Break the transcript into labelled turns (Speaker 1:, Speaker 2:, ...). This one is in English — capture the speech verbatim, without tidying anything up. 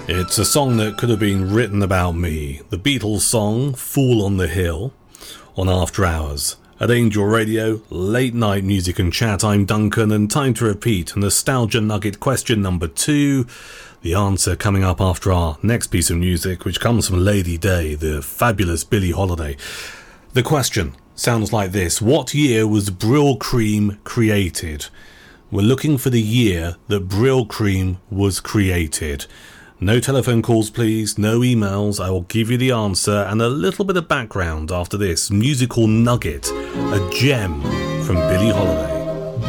Speaker 1: It's a song that could have been written about me. The Beatles song, Fool on the Hill, on After Hours. At Angel Radio, late night music and chat, I'm Duncan, and time to repeat. Nostalgia Nugget question number two. The answer coming up after our next piece of music, which comes from Lady Day, the fabulous Billie Holiday. The question sounds like this. What year was Brill Cream created? We're looking for the year that Brill Cream was created. No telephone calls, please. No emails. I will give you the answer and a little bit of background after this musical nugget, a gem from Billie Holiday.